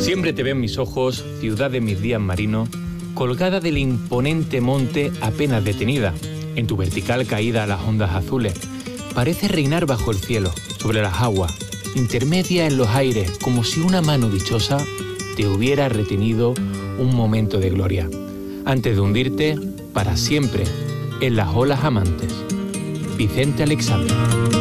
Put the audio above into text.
Siempre te ven mis ojos, ciudad de mis días marinos, colgada del imponente monte apenas detenida, en tu vertical caída a las ondas azules. Parece reinar bajo el cielo, sobre las aguas, intermedia en los aires, como si una mano dichosa te hubiera retenido un momento de gloria, antes de hundirte para siempre en las olas amantes. Vicente Aleixandre.